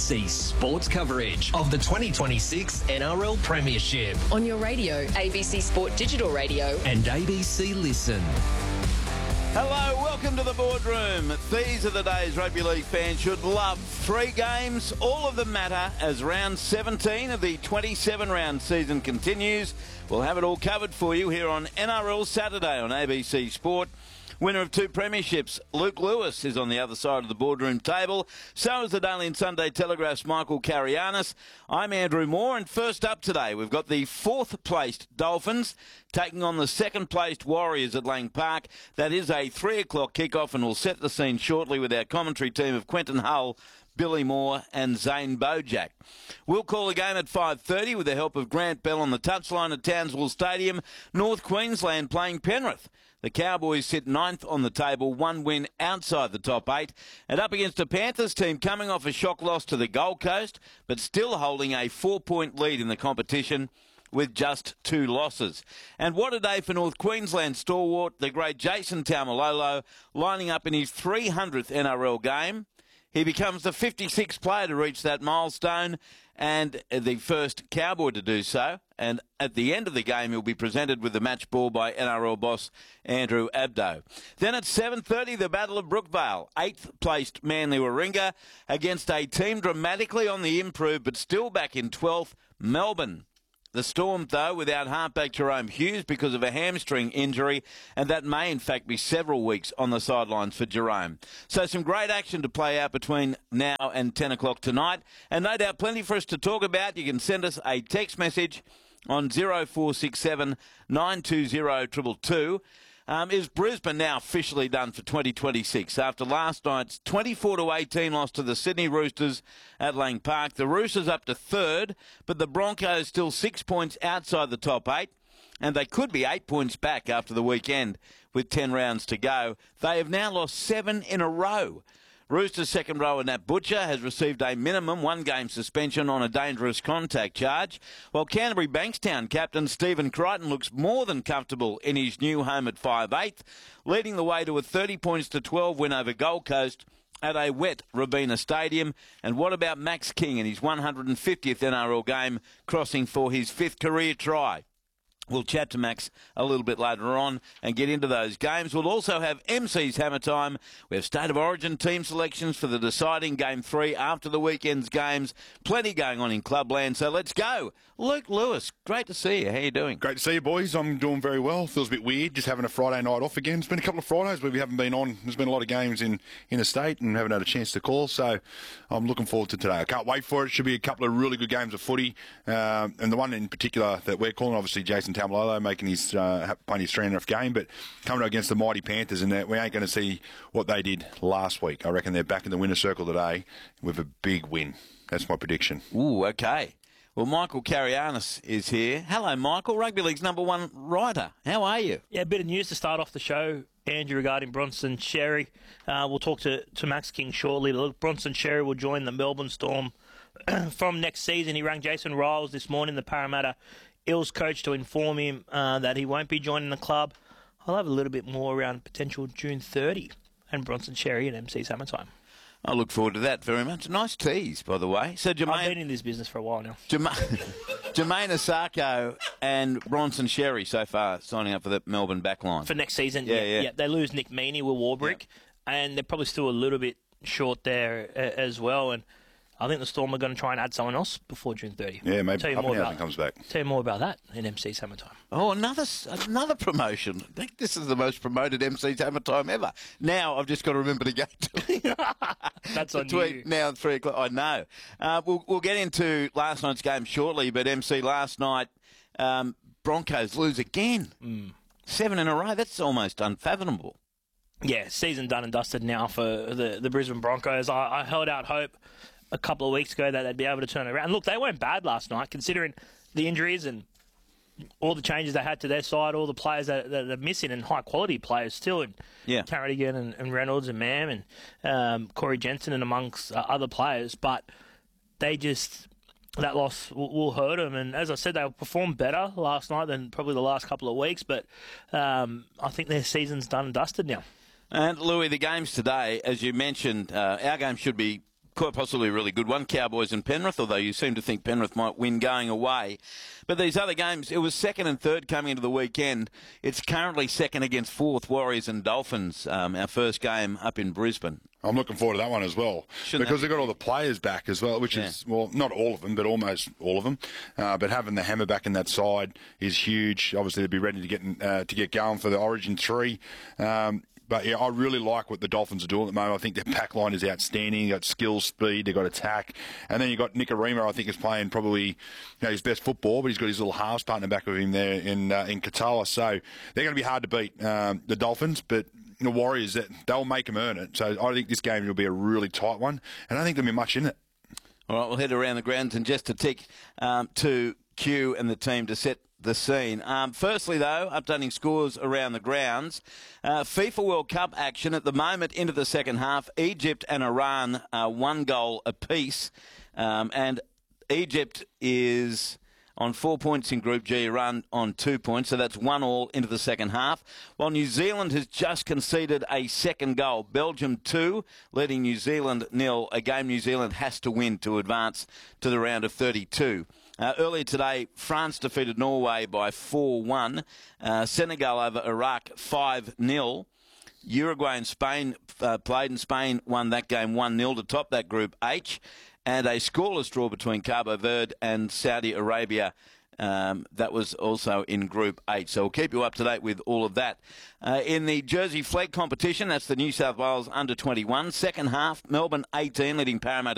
ABC Sports coverage of the 2026 NRL Premiership on your radio, ABC Sport Digital Radio and ABC Listen. Hello, welcome to the boardroom. These are the days rugby league fans should love. 3 games, all of them matter as round 17 of the 27-round season continues. We'll have it all covered for you here on NRL Saturday on ABC Sport. Winner of 2 premierships, Luke Lewis, is on the other side of the boardroom table. So is the Daily and Sunday Telegraph's Michael Carianis. I'm Andrew Moore, and first up today, we've got the 4th-placed Dolphins taking on the 2nd-placed Warriors at Lang Park. That is a 3 o'clock kickoff, and we'll set the scene shortly with our commentary team of Quentin Hull, Billy Moore and Zane Bojack. We'll call the game at 5:30 with the help of Grant Bell on the touchline at Townsville Stadium. North Queensland playing Penrith. The Cowboys sit 9th on the table, 1 win outside the top 8, and up against a Panthers team coming off a shock loss to the Gold Coast, but still holding a 4-point lead in the competition with just 2 losses. And what a day for North Queensland stalwart, the great Jason Taumalolo, lining up in his 300th NRL game. He becomes the 56th player to reach that milestone and the first Cowboy to do so. And at the end of the game, he'll be presented with the match ball by NRL boss Andrew Abdo. Then at 7:30, the Battle of Brookvale. 8th-placed Manly Warringah against a team dramatically on the improve but still back in 12th, Melbourne. The Storm, though, without halfback Jerome Hughes because of a hamstring injury, and that may, in fact, be several weeks on the sidelines for Jerome. So some great action to play out between now and 10 o'clock tonight, and no doubt plenty for us to talk about. You can send us a text message on 0467 920 222. Is Brisbane now officially done for 2026 after last night's 24-18 loss to the Sydney Roosters at Lang Park? The Roosters up to 3rd, but the Broncos still 6 points outside the top 8, and they could be 8 points back after the weekend with 10 rounds to go. They have now lost 7 in a row. Roosters' second rower Nat Butcher has received a minimum 1-game suspension on a dangerous contact charge, while Canterbury Bankstown captain Stephen Crichton looks more than comfortable in his new home at 5/8, leading the way to a 30-12 win over Gold Coast at a wet Robina Stadium. And what about Max King in his 150th NRL game, crossing for his 5th career try? We'll chat to Max a little bit later on and get into those games. We'll also have MC's Hammer Time. We have State of Origin team selections for the deciding Game 3 after the weekend's games. Plenty going on in Clubland, so let's go. Luke Lewis, great to see you. How you doing? Great to see you, boys. I'm doing very well. Feels a bit weird just having a Friday night off again. It's been a couple of Fridays where we haven't been on. There's been a lot of games in the state and haven't had a chance to call, so I'm looking forward to today. I can't wait for it. Should be a couple of really good games of footy, and the one in particular that we're calling, obviously, Jason Taumalolo making his playing his 300th game, but coming against the mighty Panthers, and we ain't going to see what they did last week. I reckon they're back in the winner's circle today with a big win. That's my prediction. Ooh, okay. Well, Michael Carianis is here. Hello, Michael, Rugby League's #1 writer. How are you? Yeah, a bit of news to start off the show, Andrew, regarding Bronson Xerri. We'll talk to Max King shortly. Look, Bronson Xerri will join the Melbourne Storm from next season. He rang Jason Riles this morning, the Parramatta Eels coach, to inform him that he won't be joining the club. I'll have a little bit more around potential June 30 and Bronson Xerri and MC's Hammer Time. I look forward to that very much. Nice tease, by the way. So Jermaine, I've been in this business for a while now. Jermaine Asako and Bronson Xerri so far signing up for the Melbourne backline. For next season, yeah. They lose Nick Meaney with Warbrick, and they're probably still a little bit short there as well. And I think the Storm are going to try and add someone else before June 30. Yeah, maybe Pappenhausen comes back. Tell you more about that in MC's Hammer Time. Oh, another promotion. I think this is the most promoted MC's Hammer Time ever. Now I've just got to remember to go to it. That's on between you. now and 3 o'clock. I know. We'll get into last night's game shortly, but MC, last night, Broncos lose again. 7 in a row. That's almost unfathomable. Yeah, season done and dusted now for the Brisbane Broncos. I held out hope a couple of weeks ago that they'd be able to turn it around. Look, they weren't bad last night, considering the injuries and all the changes they had to their side, all the players that they're missing, and high-quality players still, and Carradigan and Reynolds and Mam and Corey Jensen and amongst other players. But they just, that loss will hurt them. And as I said, they performed better last night than probably the last couple of weeks. But I think their season's done and dusted now. And, Louis, the games today, as you mentioned, our game should be quite possibly a really good one, Cowboys and Penrith, although you seem to think Penrith might win going away. But these other games, it was second and third coming into the weekend. It's currently second against fourth, Warriors and Dolphins, our first game up in Brisbane. I'm looking forward to that one as well. Because they've got all the players back as well, which is, well, not all of them, but almost all of them. But having the hammer back in that side is huge. Obviously, they'll be ready to get going for the Origin 3. But, yeah, I really like what the Dolphins are doing at the moment. I think their pack line is outstanding. You've got skill, speed, they've got attack. And then you've got Nick Arima, I think, is playing probably his best football, but he's got his little halves partner back with him there in Katoa. So they're going to be hard to beat, the Dolphins, but the Warriors, they'll make them earn it. So I think this game will be a really tight one, and I don't think there'll be much in it. All right, we'll head around the grounds and just to tick to Q and the team to set the scene. Firstly, though, updating scores around the grounds. FIFA World Cup action at the moment into the second half. Egypt and Iran 1 goal apiece. And Egypt is on 4 points in Group G, Iran on 2 points, so that's 1-1 into the second half. While New Zealand has just conceded a second goal. Belgium 2, leading New Zealand 0, a game New Zealand has to win to advance to the round of 32. Earlier today, France defeated Norway by 4-1. Senegal over Iraq 5-0. Uruguay and Spain played, and Spain won that game 1-0 to top that Group H. And a scoreless draw between Cabo Verde and Saudi Arabia. That was also in Group H. So we'll keep you up to date with all of that. In the Jersey Flag competition, that's the New South Wales under-21. Second half, Melbourne 18, leading Parramatta